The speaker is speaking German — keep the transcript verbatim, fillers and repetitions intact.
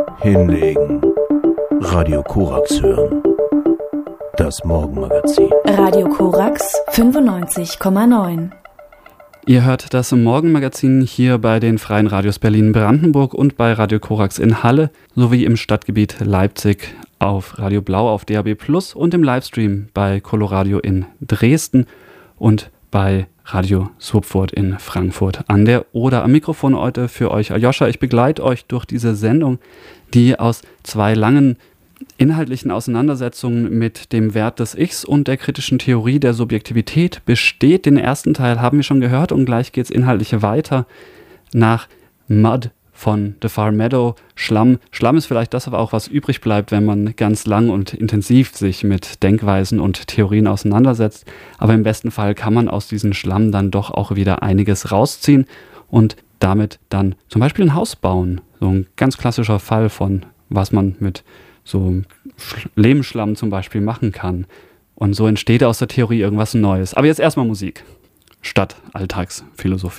Hinlegen. Radio Korax hören. Das Morgenmagazin. Radio Korax fünfundneunzig Komma neun. Ihr hört das Morgenmagazin hier bei den Freien Radios Berlin-Brandenburg und bei Radio Korax in Halle sowie im Stadtgebiet Leipzig auf Radio Blau auf D A B plus und im Livestream bei Coloradio in Dresden und bei Radio Surpfurt in Frankfurt an der Oder. Am Mikrofon heute für euch Aljoscha. Ich begleite euch durch diese Sendung, die aus zwei langen inhaltlichen Auseinandersetzungen mit dem Wert des Ichs und der kritischen Theorie der Subjektivität besteht. Den ersten Teil haben wir schon gehört und gleich geht es inhaltlich weiter nach Mud von The Far Meadow, Schlamm. Schlamm ist vielleicht das aber auch, was übrig bleibt, wenn man ganz lang und intensiv sich mit Denkweisen und Theorien auseinandersetzt. Aber im besten Fall kann man aus diesem Schlamm dann doch auch wieder einiges rausziehen und damit dann zum Beispiel ein Haus bauen. So ein ganz klassischer Fall von, was man mit so Lehmschlamm zum Beispiel machen kann. Und so entsteht aus der Theorie irgendwas Neues. Aber jetzt erstmal Musik statt Alltagsphilosophie.